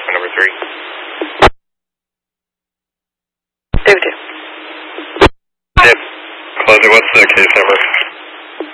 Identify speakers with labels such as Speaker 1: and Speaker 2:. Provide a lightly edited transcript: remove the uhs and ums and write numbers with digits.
Speaker 1: for number 3.
Speaker 2: David 2.
Speaker 1: Yep. Closer, what's the case number?